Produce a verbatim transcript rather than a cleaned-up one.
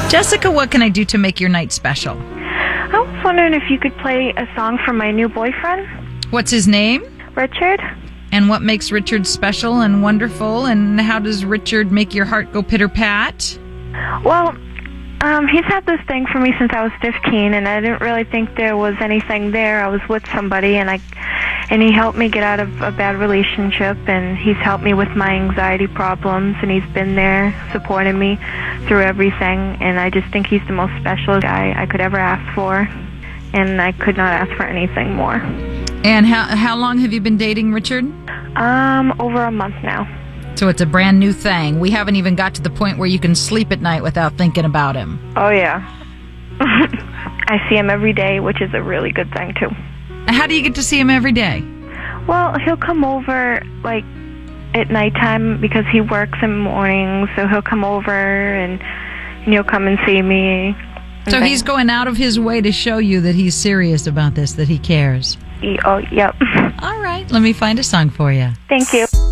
Jessica, what can I do to make your night special? I was wondering if you could play a song for my new boyfriend. What's his name? Richard. And what makes Richard special and wonderful? And how does Richard make your heart go pitter-pat? Well, um, he's had this thing for me since I was fifteen, and I didn't really think there was anything there. I was with somebody, and I, and he helped me get out of a bad relationship, and he's helped me with my anxiety problems, and he's been there supporting me through everything, and I just think he's the most special guy I could ever ask for, and I could not ask for anything more. And how how long have you been dating Richard? Um, over a month now. So it's a brand new thing. We haven't even got to the point where you can sleep at night without thinking about him. Oh, yeah. I see him every day, which is a really good thing, too. How do you get to see him every day? Well, he'll come over, like, at nighttime because he works in the morning, so he'll come over and, and he'll come and see me. And so he's going out of his way to show you that he's serious about this, that he cares. He, oh, yep. All right. Let me find a song for you. Thank you.